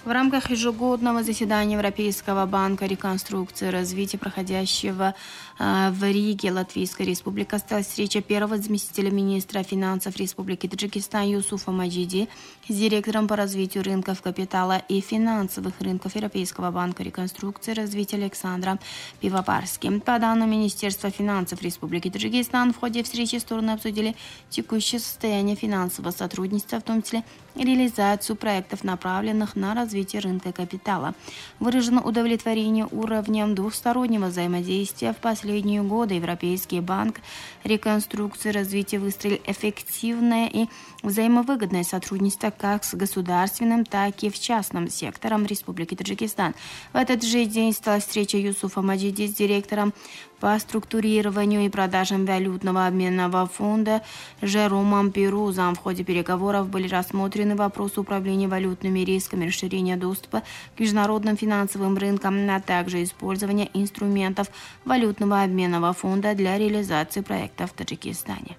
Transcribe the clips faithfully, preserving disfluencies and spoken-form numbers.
В рамках ежегодного заседания Европейского банка реконструкции и развития, проходящего э, в Риге, Латвийская республика, состоялась встреча первого заместителя министра финансов Республики Таджикистан Юсуфа Маджиди с директором по развитию рынков капитала и финансовых рынков Европейского банка реконструкции и развития Александром Пивоварским. По данным Министерства финансов Республики Таджикистан, в ходе встречи стороны обсудили текущее состояние финансового сотрудничества, в том числе реализацию проектов, направленных на развитие рынка капитала. Выражено удовлетворение уровнем двухстороннего взаимодействия. В последние годы Европейский банк реконструкции и развития выстроил эффективное и взаимовыгодное сотрудничество как с государственным, так и в частным сектором Республики Таджикистан. В этот же день стала встреча Юсуфа Маджиди с директором по структурированию и продажам валютного обменного фонда Жеромом Перузом. В ходе переговоров были рассмотрены вопросы управления валютными рисками, расширения доступа к международным финансовым рынкам, а также использования инструментов валютного обменного фонда для реализации проектов в Таджикистане.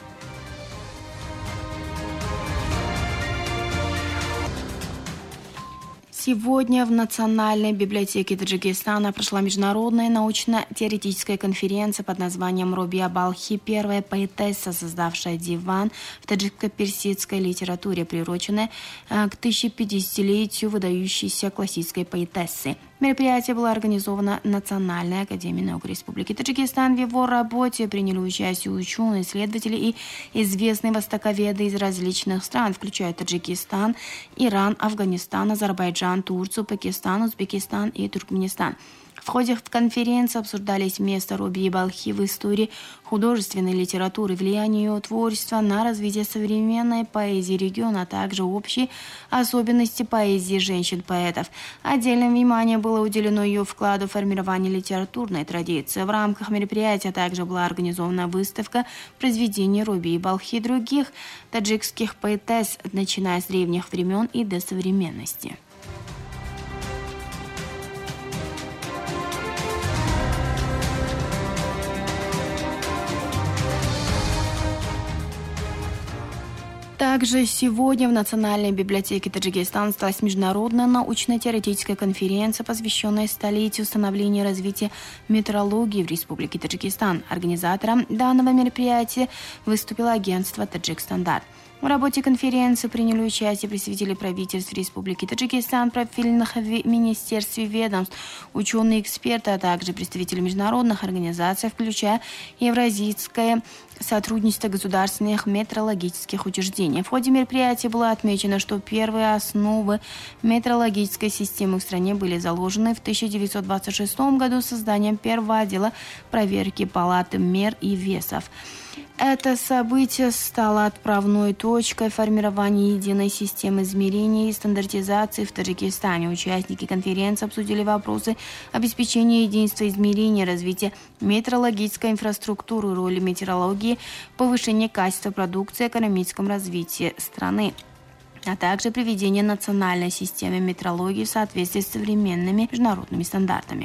Сегодня в Национальной библиотеке Таджикистана прошла международная научно-теоретическая конференция под названием «Робия Балхи», первая поэтесса, создавшая диван в таджико-персидской литературе, приуроченная к тысячепятидесятилетию выдающейся классической поэтессы. Мероприятие было организовано Национальной академией наук Республики Таджикистан. В его работе приняли участие ученые, исследователи и известные востоковеды из различных стран, включая Таджикистан, Иран, Афганистан, Азербайджан, Турцию, Пакистан, Узбекистан и Туркменистан. В ходе конференции обсуждались место Робии Балхи в истории художественной литературы, влияние ее творчества на развитие современной поэзии региона, а также общие особенности поэзии женщин-поэтов. Отдельное внимание было уделено ее вкладу в формирование литературной традиции. В рамках мероприятия также была организована выставка произведений Робии Балхи и других таджикских поэтесс, начиная с древних времен и до современности. Также сегодня в Национальной библиотеке Таджикистана состоялась международная научно-теоретическая конференция, посвященная столетию становления и развития метеорологии в Республике Таджикистан. Организатором данного мероприятия выступило агентство «Таджик-Стандарт». В работе конференции приняли участие представители правительств Республики Таджикистан, профильных министерств и ведомств, ученые-эксперты, а также представители международных организаций, включая Евразийское сотрудничество государственных метеорологических учреждений. В ходе мероприятия было отмечено, что первые основы метеорологической системы в стране были заложены в тысяча девятьсот двадцать шестом году созданием первого отдела проверки палаты мер и весов. Это событие стало отправной точкой формирования единой системы измерения и стандартизации в Таджикистане. Участники конференции обсудили вопросы обеспечения единства измерения, развития метеорологической инфраструктуры, роли метеорологии, повышения качества продукции, экономическом развитии страны, а также приведения национальной системы метеорологии в соответствии с современными международными стандартами.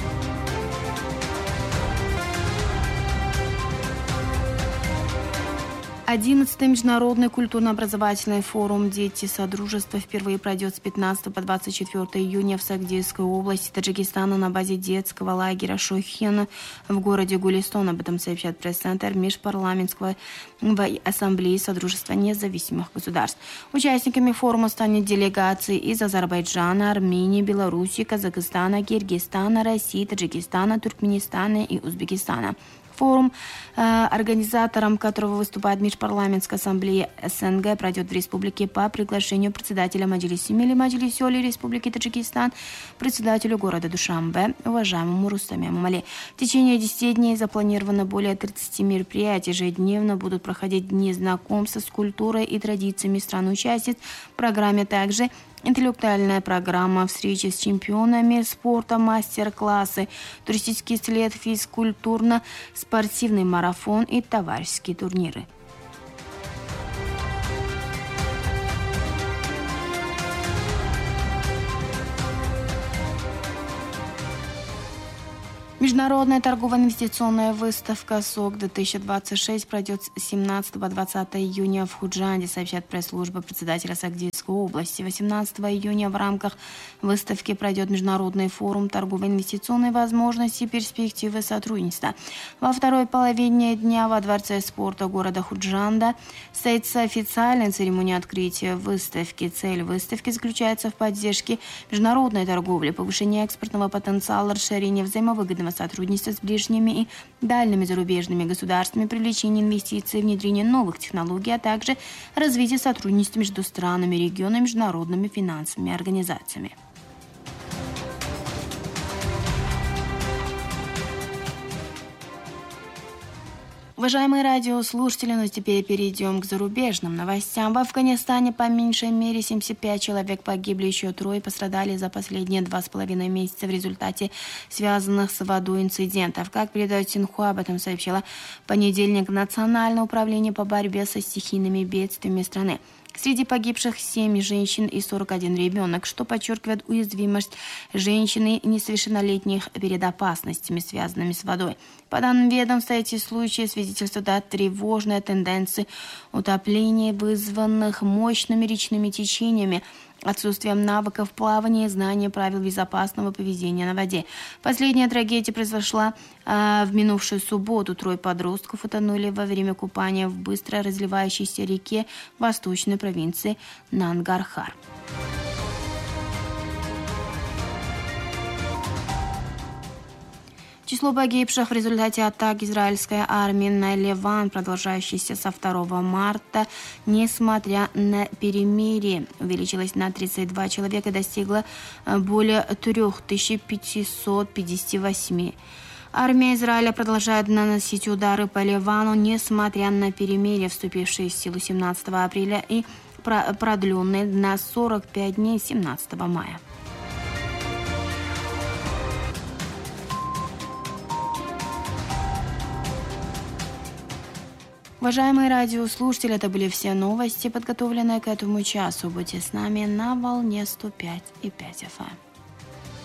Одиннадцатый международный культурно-образовательный форум «Дети Содружества» впервые пройдет с пятнадцатого по двадцать четвёртое июня в Сагдийской области Таджикистана на базе детского лагеря Шохен в городе Гулистон. Об этом сообщает пресс-центр Межпарламентской ассамблеи Содружества независимых государств. Участниками форума станут делегации из Азербайджана, Армении, Беларуси, Казахстана, Киргизстана, России, Таджикистана, Туркменистана и Узбекистана. Форум, э, организатором которого выступает Межпарламентская ассамблея СНГ, пройдет в республике по приглашению председателя Маджлиси Милли Маджлиси-Оли Республики Таджикистан, председателю города Душанбе, уважаемому Рустаме Мамали. В течение десяти дней запланировано более тридцати мероприятий. Ежедневно будут проходить дни знакомства с культурой и традициями стран-участниц. В программе также интеллектуальная программа, встречи с чемпионами спорта, мастер-классы, туристический след, физкультурно-спортивный марафон и товарищеские турниры. Международная торгово-инвестиционная выставка СОК две тысячи двадцать шесть пройдет с семнадцатого по двадцатое июня в Худжанде, сообщает пресс-служба председателя Сагдийской области. восемнадцатого июня в рамках выставки пройдет международный форум торгово-инвестиционной возможности и перспективы сотрудничества. Во второй половине дня во Дворце спорта города Худжанда состоится официальная церемония открытия выставки. Цель выставки заключается в поддержке международной торговли, повышении экспортного потенциала, расширении взаимовыгодного сотрудничества с ближними и дальними зарубежными государствами, привлечение инвестиций, внедрение новых технологий, а также развитие сотрудничества между странами, регионами и международными финансовыми организациями. Уважаемые радиослушатели, ну теперь перейдем к зарубежным новостям. В Афганистане по меньшей мере семьдесят пять человек погибли, еще трое пострадали за последние два с половиной месяца в результате связанных с водой инцидентов. Как передает Синхуа, об этом сообщила в понедельник Национальное управление по борьбе со стихийными бедствиями страны. Среди погибших семь женщин и сорок один ребенок, что подчеркивает уязвимость женщин и несовершеннолетних перед опасностями, связанными с водой. По данным ведомства, эти случаи свидетельствуют о тревожной тенденции утопления, вызванных мощными речными течениями, отсутствием навыков плавания и знания правил безопасного поведения на воде. Последняя трагедия произошла э, в минувшую субботу. Трое подростков утонули во время купания в быстро разливающейся реке восточной провинции Нангархар. Число погибших в результате атак израильской армии на Ливан, продолжающейся со второго марта, несмотря на перемирие, увеличилось на тридцать два человека и достигло более три тысячи пятьсот пятьдесят восемь. Армия Израиля продолжает наносить удары по Ливану, несмотря на перемирие, вступившее в силу семнадцатого апреля и продленное на сорок пять дней семнадцатого мая. Уважаемые радиослушатели, это были все новости, подготовленные к этому часу. Будьте с нами на волне сто пять и пять эф эм.